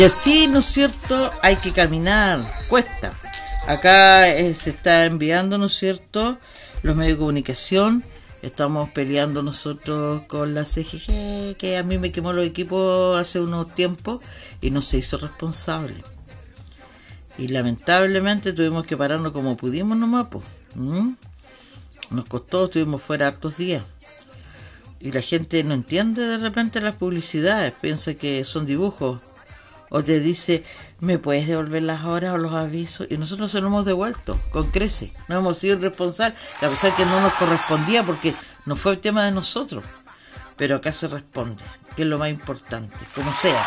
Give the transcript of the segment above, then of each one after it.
Y así, ¿no es cierto? Hay que caminar, cuesta. Acá se está enviando, ¿no es cierto? Los medios de comunicación. Estamos peleando nosotros con la CGG, que a mí me quemó los equipos hace unos tiempos y no se hizo responsable. Y lamentablemente tuvimos que pararnos como pudimos nomás, pues. Nos costó, estuvimos fuera hartos días. Y la gente no entiende de repente las publicidades, piensa que son dibujos. O te dice, ¿me puedes devolver las horas o los avisos? Y nosotros se lo hemos devuelto, con creces. No hemos sido responsables, a pesar que no nos correspondía porque no fue el tema de nosotros. Pero acá se responde, que es lo más importante, como sea.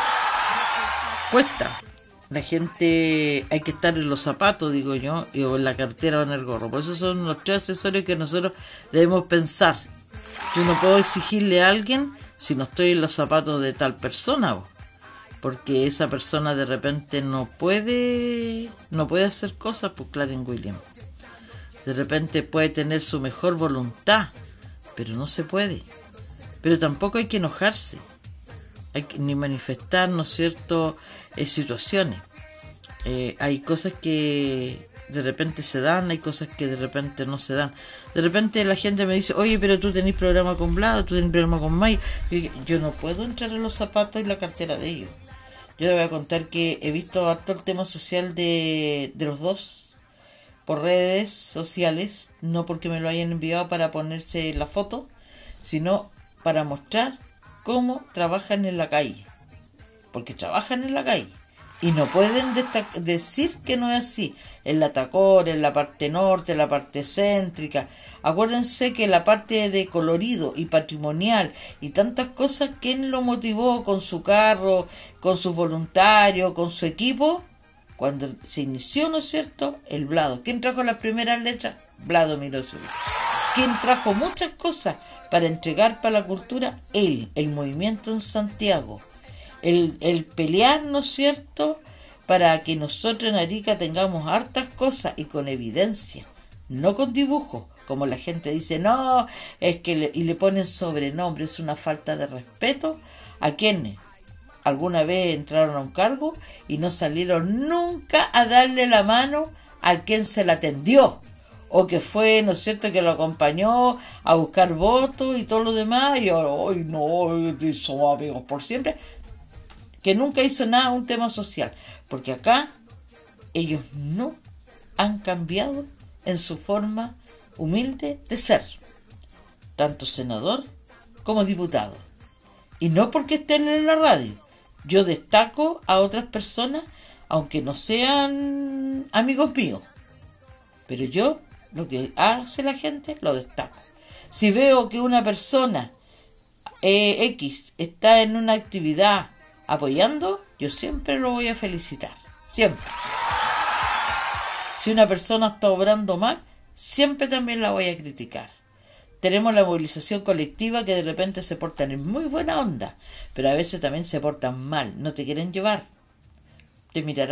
Cuesta. La gente, hay que estar en los zapatos, digo yo, o en la cartera o en el gorro. Por eso son los tres accesorios que nosotros debemos pensar. Yo no puedo exigirle a alguien si no estoy en los zapatos de tal persona, porque esa persona de repente no puede hacer cosas por Clarence Williams. De repente puede tener su mejor voluntad, pero no se puede. Pero tampoco hay que enojarse, ni manifestar, ¿no es cierto?, situaciones. Hay cosas que de repente se dan, hay cosas que de repente no se dan. De repente la gente me dice, oye, pero tú tenés programa con Vlado, tú tenés programa con May. Yo no puedo entrar en los zapatos y la cartera de ellos. Yo le voy a contar que he visto harto el tema social de los dos por redes sociales, no porque me lo hayan enviado para ponerse la foto, sino para mostrar cómo trabajan en la calle. Porque trabajan en la calle. Y no pueden decir que no es así. En la Tacor, en la parte norte, en la parte céntrica. Acuérdense que la parte de colorido y patrimonial y tantas cosas, ¿quién lo motivó con su carro, con sus voluntarios, con su equipo? Cuando se inició, ¿no es cierto?, el Vlado. ¿Quién trajo las primeras letras? Vlado Milosevic. ¿Quién trajo muchas cosas para entregar para la cultura? Él, el movimiento en Santiago. El pelear, ¿no es cierto?, para que nosotros en Arica tengamos hartas cosas y con evidencia, no con dibujos, como la gente dice, no, es que y le ponen sobrenombre, es una falta de respeto a quienes alguna vez entraron a un cargo y no salieron nunca a darle la mano al quien se la atendió, o que fue, ¿no es cierto?, que lo acompañó a buscar votos y todo lo demás, y hoy no, somos amigos por siempre, que nunca hizo nada un tema social, porque acá ellos no han cambiado en su forma humilde de ser, tanto senador como diputado, y no porque estén en la radio. Yo destaco a otras personas, aunque no sean amigos míos, pero yo lo que hace la gente lo destaco. Si veo que una persona X está en una actividad apoyando, yo siempre lo voy a felicitar, siempre. Si una persona está obrando mal, siempre también la voy a criticar. Tenemos la movilización colectiva que de repente se portan en muy buena onda, pero a veces también se portan mal, no te quieren llevar, te mirarán